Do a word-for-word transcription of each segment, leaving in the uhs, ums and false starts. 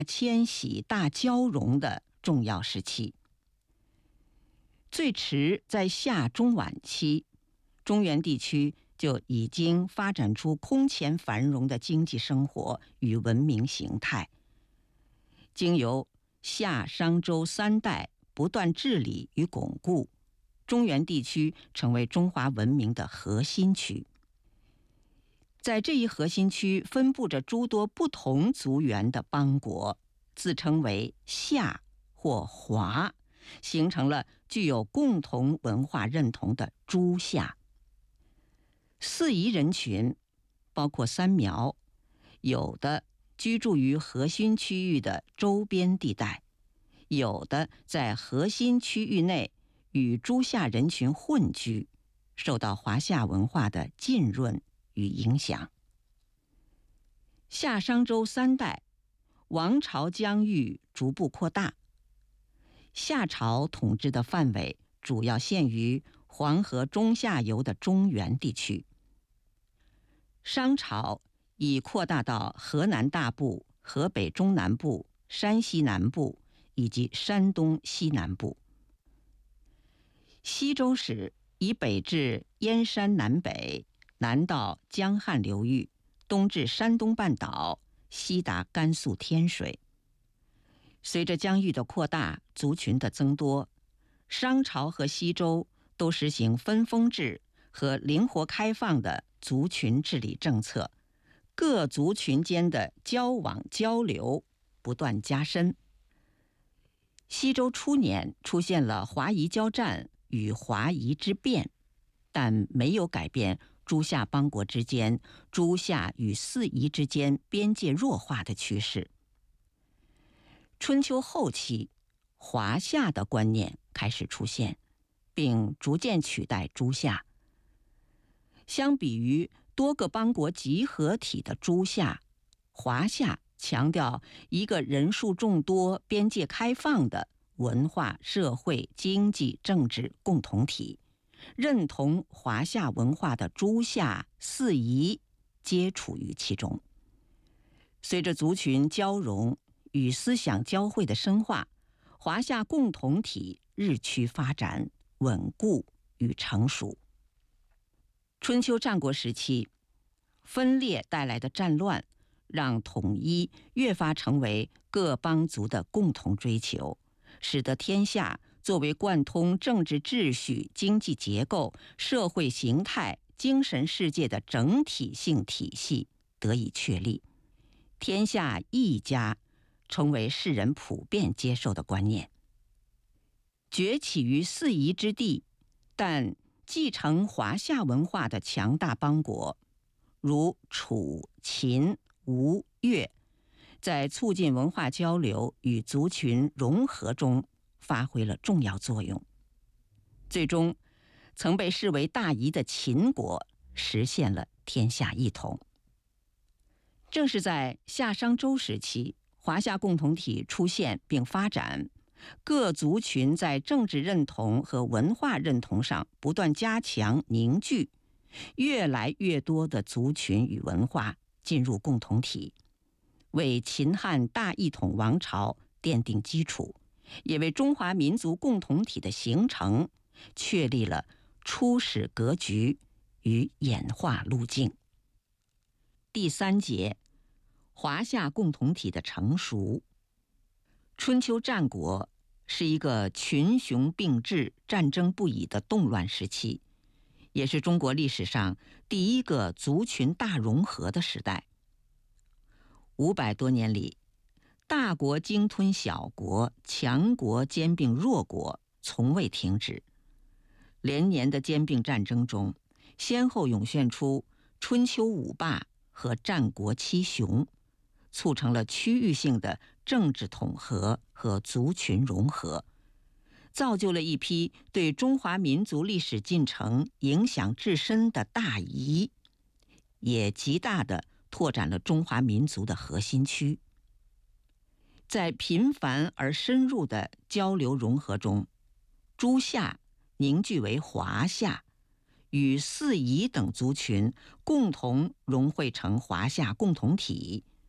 迁徙、大交融的重要时期。最迟在夏中晚期，中原地区就已经发展出空前繁荣的经济生活与文明形态。经由夏商周三代不断治理与巩固，中原地区成为中华文明的核心区。在这一核心区分布着诸多不同族源的邦国，自称为夏或华，形成了具有共同文化认同的诸夏。四夷人群包括三苗，有的居住于核心区域的周边地带，有的在核心区域内与诸夏人群混居，受到华夏文化的浸润与影响。夏商周三代，王朝疆域逐步扩大。夏朝统治的范围主要限于黄河中下游的中原地区。商朝已扩大到河南大部、河北中南部、山西南部以及山东西南部。西周时以北至燕山南北，南到江汉流域，东至山东半岛，西达甘肃天水。随着疆域的扩大，族群的增多，商朝和西周都实行分封制和灵活开放的族群治理政策，各族群间的交往交流不断加深。西周初年出现了华夷交战与华夷之变，但没有改变诸夏邦国之间、诸夏与四夷之间边界弱化的趋势。春秋后期，华夏的观念开始出现，并逐渐取代诸夏。相比于多个邦国集合体的诸夏，华夏强调一个人数众多、边界开放的文化、社会、经济、政治共同体，认同华夏文化的诸夏、四夷皆处于其中。随着族群交融与思想交汇的深化，华夏共同体日趋发展、稳固与成熟。春秋战国时期，分裂带来的战乱，让统一越发成为各邦族的共同追求，使得天下作为贯通政治秩序、经济结构、社会形态、精神世界的整体性体系得以确立。天下一家成为世人普遍接受的观念。崛起于四夷之地，但继承华夏文化的强大邦国，如楚、秦、吴、越，在促进文化交流与族群融合中发挥了重要作用。最终，曾被视为大夷的秦国实现了天下一统。正是在夏商周时期，华夏共同体出现并发展，各族群在政治认同和文化认同上不断加强凝聚，越来越多的族群与文化进入共同体，为秦汉大一统王朝奠定基础，也为中华民族共同体的形成确立了初始格局与演化路径。第三节，华夏共同体的成熟。春秋战国是一个群雄并峙、战争不已的动乱时期，也是中国历史上第一个族群大融合的时代。五百多年里，大国鲸吞小国，强国兼并弱国，从未停止。连年的兼并战争中，先后涌现出春秋五霸和战国七雄，促成了区域性的政治统合和族群融合，造就了一批对中华民族历史进程影响至深的大夷，也极大地拓展了中华民族的核心区。在频繁而深入的交流融合中，诸夏凝聚为华夏，与四夷等族群共同融汇成华夏共同体，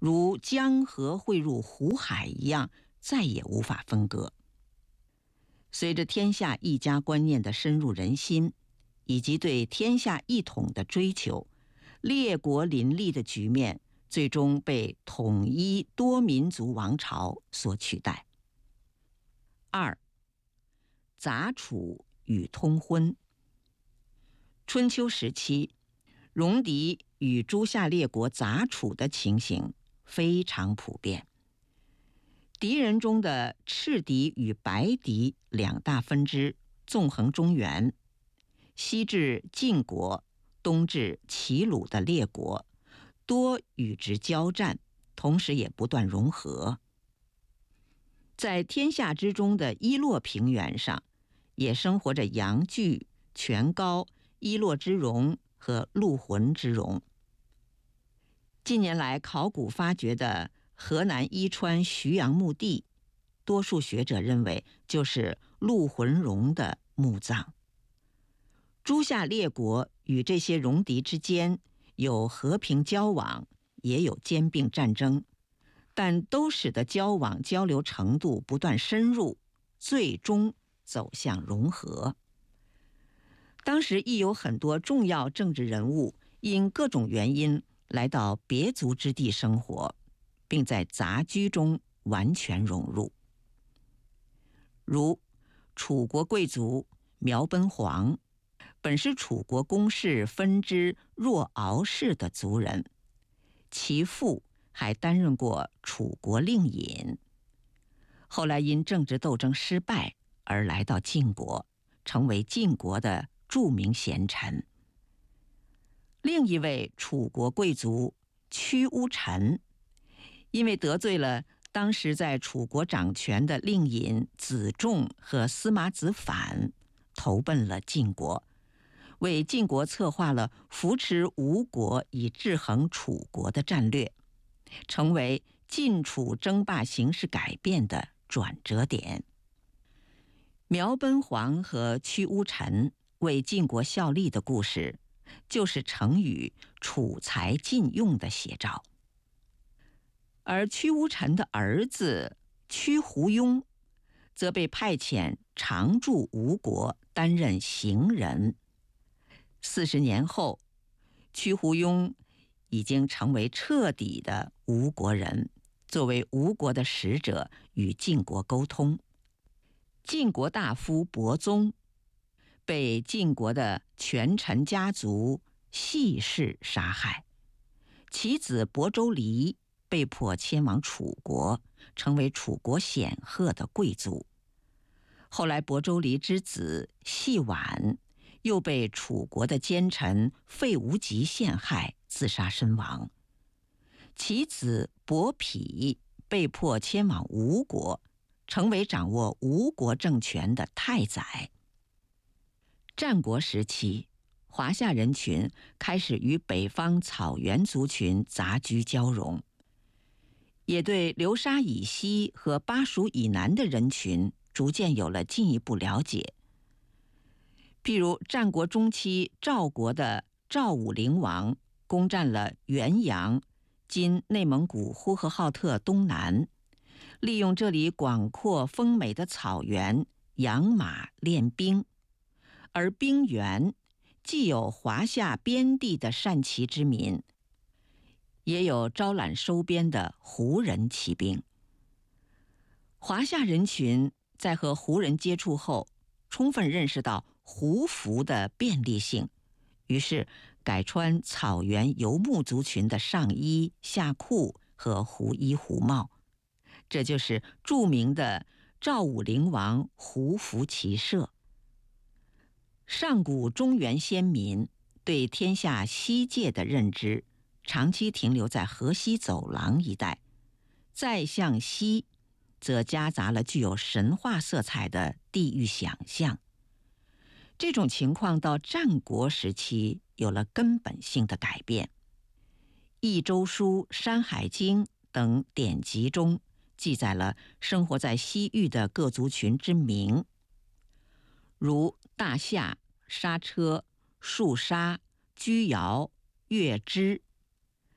如江河汇入湖海一样，再也无法分割。随着天下一家观念的深入人心，以及对天下一统的追求，列国林立的局面最终被统一多民族王朝所取代。二、杂处与通婚。春秋时期，戎狄与诸夏列国杂处的情形非常普遍。敌人中的赤狄与白狄两大分支纵横中原，西至晋国，东至齐鲁的列国，多与之交战，同时也不断融合。在天下之中的伊洛平原上，也生活着阳具、权高、伊洛之戎和陆浑之戎。近年来考古发掘的河南伊川徐阳墓地，多数学者认为就是陆浑戎的墓葬。诸夏列国与这些戎狄之间有和平交往，也有兼并战争，但都使得交往交流程度不断深入，最终走向融合。当时亦有很多重要政治人物因各种原因来到别族之地生活，并在杂居中完全融入。如楚国贵族苗奔黄，本是楚国公室分支若敖氏的族人，其父还担任过楚国令尹，后来因政治斗争失败而来到晋国，成为晋国的著名贤臣。另一位楚国贵族屈巫臣，因为得罪了当时在楚国掌权的令尹子仲和司马子反，投奔了晋国，为晋国策划了扶持吴国以制衡楚国的战略，成为晋楚争霸形势改变的转折点。苗奔黄和屈巫臣为晋国效力的故事，就是成语楚才晋用的写照。而屈巫臣的儿子屈胡庸，则被派遣常驻吴国，担任行人。四十年后，屈胡庸已经成为彻底的吴国人，作为吴国的使者与晋国沟通。晋国大夫伯宗被晋国的权臣家族系氏杀害，其子伯州离被迫迁往楚国，成为楚国显赫的贵族。后来伯州离之子系婉又被楚国的奸臣费无极陷害，自杀身亡。其子伯嚭被迫迁往吴国，成为掌握吴国政权的太宰。战国时期，华夏人群开始与北方草原族群杂居交融，也对流沙以西和巴蜀以南的人群逐渐有了进一步了解。譬如战国中期赵国的赵武灵王攻占了原阳（今内蒙古呼和浩特东南），利用这里广阔丰美的草原养马练兵，而兵原既有华夏边地的善骑之民，也有招揽收编的胡人骑兵。华夏人群在和胡人接触后，充分认识到胡服的便利性，于是改穿草原游牧族群的上衣、下裤和胡衣胡帽，这就是著名的赵武灵王胡服骑射。上古中原先民对天下西界的认知长期停留在河西走廊一带，再向西则夹杂了具有神话色彩的地域想象。这种情况到战国时期有了根本性的改变。《益州书》《山海经》等典籍中记载了生活在西域的各族群之名，如大夏、莎车、树沙、居瑶、月支。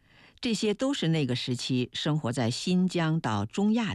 这些都是那个时期生活在新疆到中亚